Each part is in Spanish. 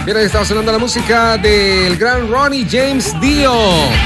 Mira, estaba sonando la música del gran Ronnie James Dio.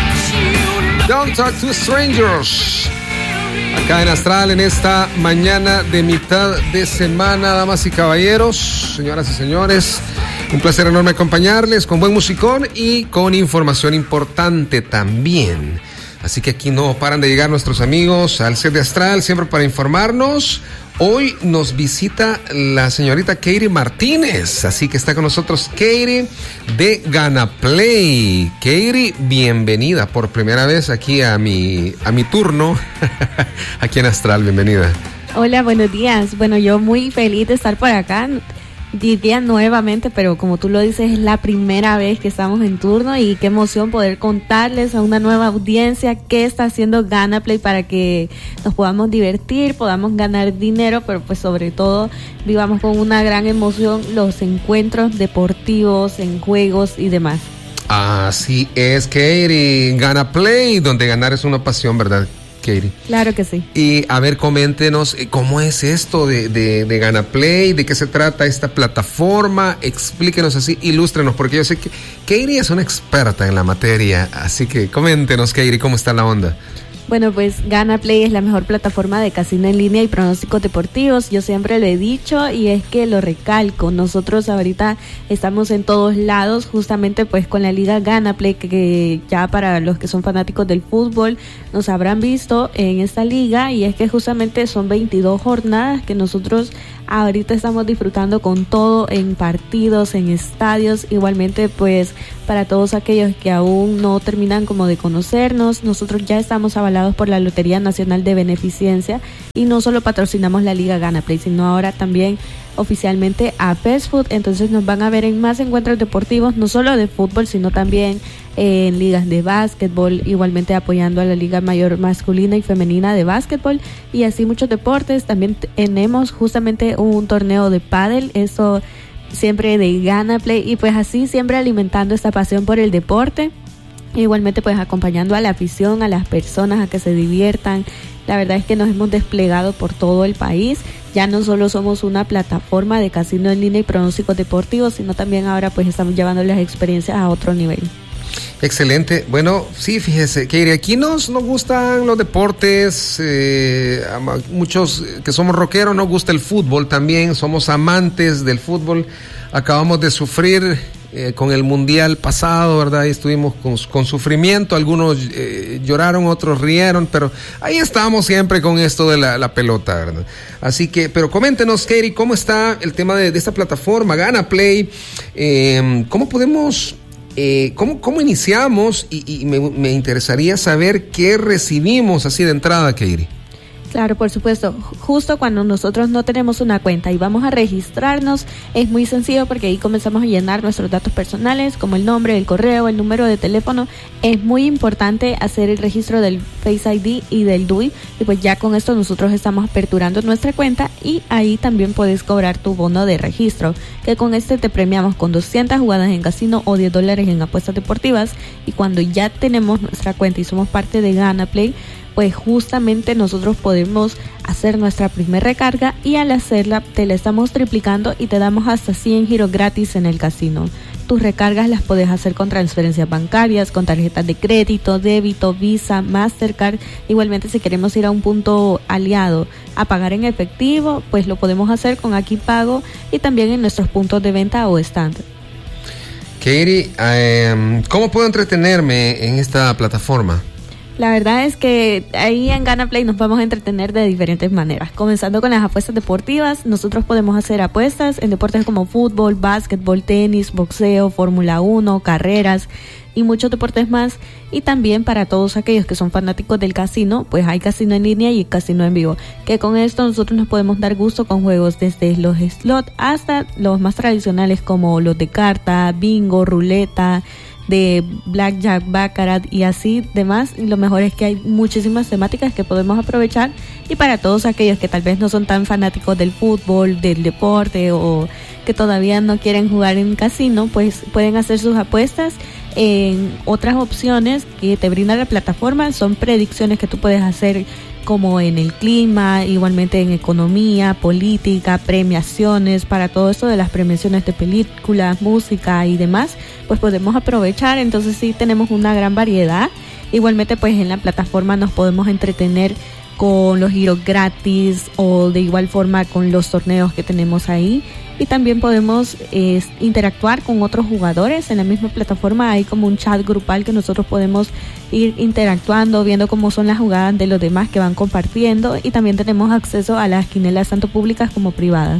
Don't Talk to Strangers. Acá en Astral, en esta mañana de mitad de semana, damas y caballeros, señoras y señores, un placer enorme acompañarles con buen musicón y con información importante también. Así que aquí no paran de llegar nuestros amigos al set de Astral, siempre para informarnos. Hoy nos visita la señorita Katie Martínez, así que está con nosotros Katie de Ganaplay. Katie, bienvenida por primera vez aquí a mi turno, aquí en Astral, bienvenida. Hola, buenos días. Bueno, yo muy feliz de estar por acá. Diría nuevamente, pero como tú lo dices, es la primera vez que estamos en turno y qué emoción poder contarles a una nueva audiencia qué está haciendo Ganaplay para que nos podamos divertir, podamos ganar dinero, pero pues sobre todo vivamos con una gran emoción los encuentros deportivos en juegos y demás. Así es, Katie, Ganaplay, donde ganar es una pasión, ¿verdad, Katie? Claro que sí. Y a ver, coméntenos cómo es esto de Ganaplay, de qué se trata esta plataforma, explíquenos así, ilústrenos, porque yo sé que Katie es una experta en la materia, así que coméntenos, Katie, cómo está la onda. Bueno, pues Ganaplay es la mejor plataforma de casino en línea y pronósticos deportivos. Yo siempre lo he dicho y es que lo recalco. Nosotros ahorita estamos en todos lados, justamente pues con la liga Ganaplay, que ya para los que son fanáticos del fútbol nos habrán visto en esta liga, y es que justamente son 22 jornadas que nosotros ahorita estamos disfrutando con todo, en partidos, en estadios. Igualmente pues para todos aquellos que aún no terminan como de conocernos, nosotros ya estamos avalados por la Lotería Nacional de Beneficencia y no solo patrocinamos la liga Ganaplay, sino ahora también oficialmente a Best Food. Entonces nos van a ver en más encuentros deportivos, no solo de fútbol, sino también en ligas de básquetbol, igualmente apoyando a la liga mayor masculina y femenina de básquetbol, y así muchos deportes. También tenemos justamente un torneo de pádel, eso siempre de Ganaplay, y pues así siempre alimentando esta pasión por el deporte. Igualmente pues acompañando a la afición, a las personas a que se diviertan. La verdad es que nos hemos desplegado por todo el país. Ya no solo somos una plataforma de casino en línea y pronósticos deportivos, sino también ahora pues estamos llevando las experiencias a otro nivel. Excelente. Bueno, sí, fíjese, Katie, aquí nos gustan los deportes, a muchos que somos rockeros nos gusta el fútbol también, somos amantes del fútbol. Acabamos de sufrir con el mundial pasado, ¿verdad? Y estuvimos con sufrimiento, algunos lloraron, otros rieron, pero ahí estamos siempre con esto de la pelota, ¿verdad? Así que, pero coméntenos, Katie, ¿cómo está el tema de esta plataforma, Ganaplay? ¿Cómo podemos... ¿Cómo iniciamos? Y me interesaría saber qué recibimos así de entrada, Katie. Claro, por supuesto. Justo cuando nosotros no tenemos una cuenta y vamos a registrarnos, es muy sencillo porque ahí comenzamos a llenar nuestros datos personales, como el nombre, el correo, el número de teléfono. Es muy importante hacer el registro del Face ID y del DUI, y pues ya con esto nosotros estamos aperturando nuestra cuenta, y ahí también puedes cobrar tu bono de registro, que con este te premiamos con 200 jugadas en casino o $10 en apuestas deportivas. Y cuando ya tenemos nuestra cuenta y somos parte de Ganaplay, pues justamente nosotros podemos hacer nuestra primera recarga, y al hacerla te la estamos triplicando y te damos hasta 100 giros gratis en el casino. Tus recargas las puedes hacer con transferencias bancarias, con tarjetas de crédito, débito, Visa, Mastercard. Igualmente si queremos ir a un punto aliado a pagar en efectivo, pues lo podemos hacer con Aquí Pago y también en nuestros puntos de venta o stand. Katie, ¿cómo puedo entretenerme en esta plataforma? La verdad es que ahí en Ganaplay nos vamos a entretener de diferentes maneras. Comenzando con las apuestas deportivas, nosotros podemos hacer apuestas en deportes como fútbol, básquetbol, tenis, boxeo, Fórmula 1, carreras y muchos deportes más. Y también para todos aquellos que son fanáticos del casino, pues hay casino en línea y casino en vivo, que con esto nosotros nos podemos dar gusto con juegos desde los slot hasta los más tradicionales como los de carta, bingo, ruleta, de blackjack, baccarat y así demás. Y lo mejor es que hay muchísimas temáticas que podemos aprovechar, y para todos aquellos que tal vez no son tan fanáticos del fútbol, del deporte, o que todavía no quieren jugar en casino, pues pueden hacer sus apuestas en otras opciones que te brinda la plataforma. Son predicciones que tú puedes hacer como en el clima, igualmente en economía, política, premiaciones, para todo esto de las premiaciones de películas, música y demás, pues podemos aprovechar. Entonces sí tenemos una gran variedad. Igualmente pues en la plataforma nos podemos entretener con los giros gratis o de igual forma con los torneos que tenemos ahí, y también podemos interactuar con otros jugadores. En la misma plataforma hay como un chat grupal que nosotros podemos ir interactuando, viendo cómo son las jugadas de los demás que van compartiendo, y también tenemos acceso a las quinielas tanto públicas como privadas.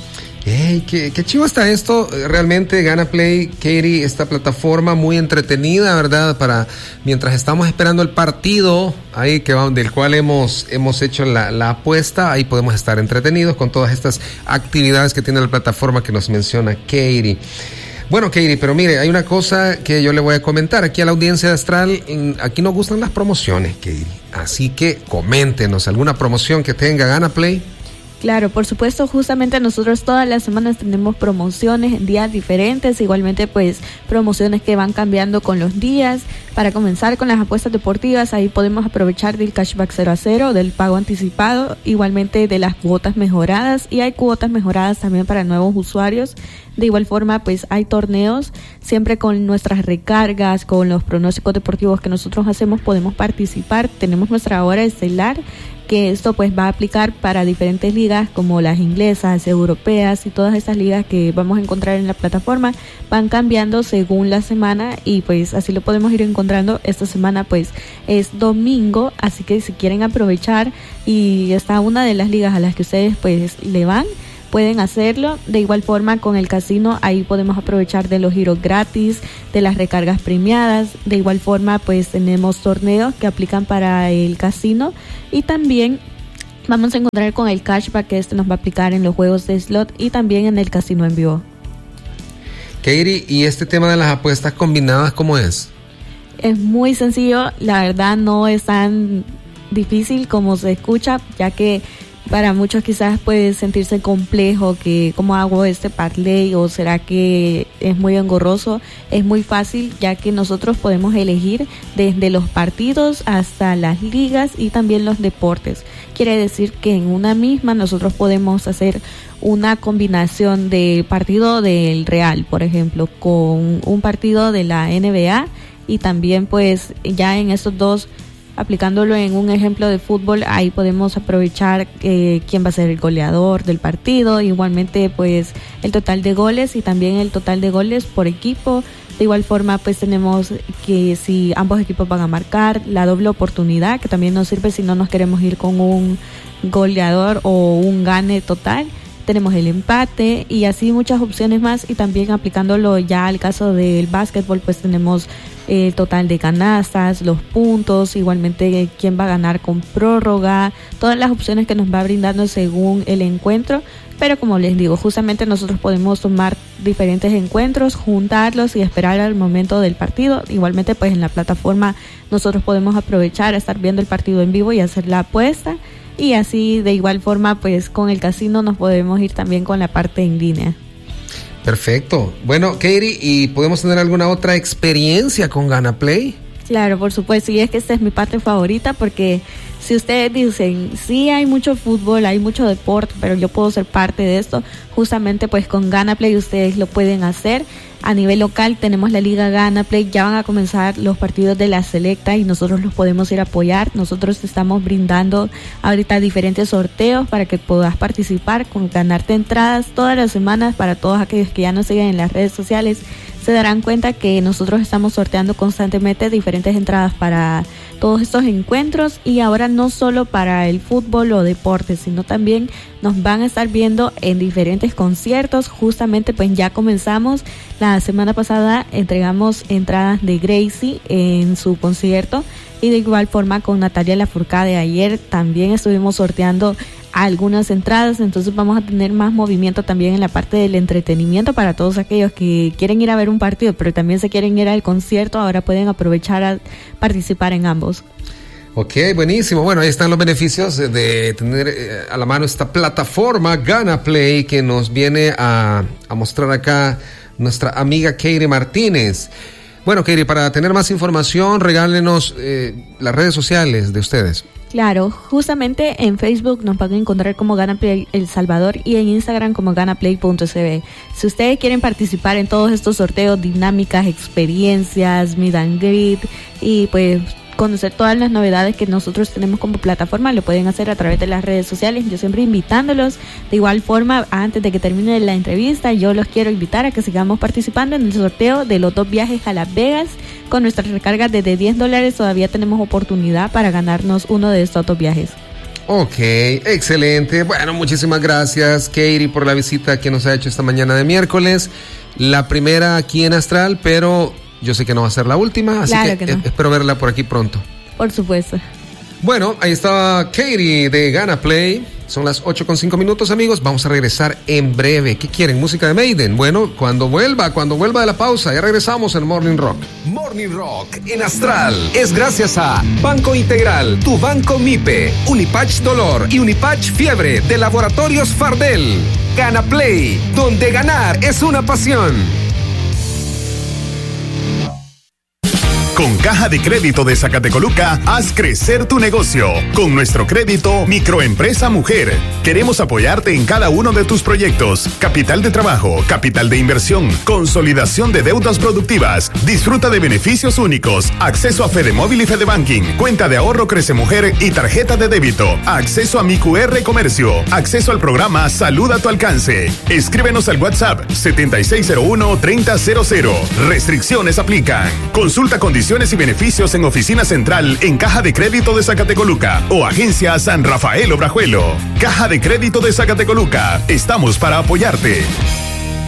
Hey, qué chivo está esto, realmente GanaPlay, Katie, esta plataforma muy entretenida, ¿verdad? Para mientras estamos esperando el partido ahí del cual hemos hecho la apuesta, ahí podemos estar entretenidos con todas estas actividades que tiene la plataforma que nos menciona Katie. Bueno, Katie, pero mire, hay una cosa que yo le voy a comentar aquí a la audiencia de Astral. Aquí nos gustan las promociones, Katie, así que coméntenos alguna promoción que tenga GanaPlay. Claro, por supuesto, justamente nosotros todas las semanas tenemos promociones en días diferentes, igualmente pues promociones que van cambiando con los días. Para comenzar con las apuestas deportivas, ahí podemos aprovechar del cashback 0-0, del pago anticipado, igualmente de las cuotas mejoradas, y hay cuotas mejoradas también para nuevos usuarios. De igual forma, pues hay torneos, siempre con nuestras recargas, con los pronósticos deportivos que nosotros hacemos, podemos participar. Tenemos nuestra hora estelar, que esto pues va a aplicar para diferentes ligas como las inglesas, europeas, y todas estas ligas que vamos a encontrar en la plataforma van cambiando según la semana, y pues así lo podemos ir encontrando. Esta semana pues es domingo, así que si quieren aprovechar y está una de las ligas a las que ustedes pues le van, pueden hacerlo. De igual forma con el casino, ahí podemos aprovechar de los giros gratis, de las recargas premiadas. De igual forma pues tenemos torneos que aplican para el casino, y también vamos a encontrar con el cashback que nos va a aplicar en los juegos de slot y también en el casino en vivo. Katie, ¿y este tema de las apuestas combinadas cómo es? Es muy sencillo, la verdad no es tan difícil como se escucha, ya que para muchos quizás puede sentirse complejo que cómo hago este parlay, o será que es muy engorroso. Es muy fácil, ya que nosotros podemos elegir desde los partidos hasta las ligas y también los deportes. Quiere decir que en una misma nosotros podemos hacer una combinación de partido del Real, por ejemplo, con un partido de la NBA, y también pues ya en estos dos, aplicándolo en un ejemplo de fútbol, ahí podemos aprovechar quién va a ser el goleador del partido, igualmente pues el total de goles y también el total de goles por equipo. De igual forma pues tenemos que si ambos equipos van a marcar, la doble oportunidad, que también nos sirve si no nos queremos ir con un goleador o un gane total. Tenemos el empate y así muchas opciones más, y también aplicándolo ya al caso del básquetbol pues tenemos el total de canastas, los puntos, igualmente quién va a ganar con prórroga, todas las opciones que nos va brindando según el encuentro. Pero como les digo, justamente nosotros podemos tomar diferentes encuentros, juntarlos y esperar al momento del partido. Igualmente pues en la plataforma nosotros podemos aprovechar a estar viendo el partido en vivo y hacer la apuesta, y así de igual forma pues con el casino nos podemos ir también con la parte en línea. Perfecto. Bueno, Katie, ¿y podemos tener alguna otra experiencia con GanaPlay? Claro, por supuesto, y es que esta es mi parte favorita, porque si ustedes dicen, sí hay mucho fútbol, hay mucho deporte, pero yo puedo ser parte de esto, justamente pues con GanaPlay ustedes lo pueden hacer. A nivel local tenemos la Liga GanaPlay, ya van a comenzar los partidos de la selecta y nosotros los podemos ir a apoyar. Nosotros estamos brindando ahorita diferentes sorteos para que puedas participar, con ganarte entradas todas las semanas. Para todos aquellos que ya nos siguen en las redes sociales, se darán cuenta que nosotros estamos sorteando constantemente diferentes entradas para todos estos encuentros, y ahora no solo para el fútbol o deportes, sino también nos van a estar viendo en diferentes conciertos. Justamente pues ya comenzamos, la semana pasada entregamos entradas de Gracie en su concierto, y de igual forma con Natalia Lafourcade ayer también estuvimos sorteando algunas entradas. Entonces vamos a tener más movimiento también en la parte del entretenimiento para todos aquellos que quieren ir a ver un partido pero también se quieren ir al concierto. Ahora pueden aprovechar a participar en ambos. Ok, buenísimo. Bueno, ahí están los beneficios de tener a la mano esta plataforma GanaPlay que nos viene a mostrar acá nuestra amiga Katie Martínez. Bueno, Katie, para tener más información, regálenos las redes sociales de ustedes. Claro, justamente en Facebook nos van a encontrar como GanaPlay El Salvador y en Instagram como ganaplay.cb. Si ustedes quieren participar en todos estos sorteos, dinámicas, experiencias, meet and greet y pues conocer todas las novedades que nosotros tenemos como plataforma, lo pueden hacer a través de las redes sociales. Yo siempre invitándolos. De igual forma, antes de que termine la entrevista, yo los quiero invitar a que sigamos participando en el sorteo de los 2 viajes a Las Vegas. Con nuestras recargas de $10 todavía tenemos oportunidad para ganarnos uno de estos 2 viajes. Ok, excelente. Bueno, muchísimas gracias, Katie, por la visita que nos ha hecho esta mañana de miércoles. La primera aquí en Astral, pero yo sé que no va a ser la última, así claro que no. Espero verla por aquí pronto. Por supuesto. Bueno, ahí estaba Katie de GanaPlay. Son las 8:05, amigos. Vamos a regresar en breve. ¿Qué quieren? ¿Música de Maiden? Bueno, cuando vuelva de la pausa, ya regresamos en Morning Rock. Morning Rock en Astral es gracias a Banco Integral, tu banco MIPE, Unipatch Dolor y Unipatch Fiebre de Laboratorios Fardel. GanaPlay, donde ganar es una pasión. Con Caja de Crédito de Zacatecoluca, haz crecer tu negocio. Con nuestro crédito Microempresa Mujer, queremos apoyarte en cada uno de tus proyectos. Capital de trabajo, capital de inversión, consolidación de deudas productivas. Disfruta de beneficios únicos. Acceso a FedeMóvil y FedeBanking. Cuenta de ahorro Crece Mujer y tarjeta de débito. Acceso a Mi QR Comercio. Acceso al programa Salud a tu alcance. Escríbenos al WhatsApp 7601-3000. Restricciones aplican. Consulta condiciones y beneficios en Oficina Central en Caja de Crédito de Zacatecoluca o Agencia San Rafael Obrajuelo. Caja de Crédito de Zacatecoluca. Estamos para apoyarte.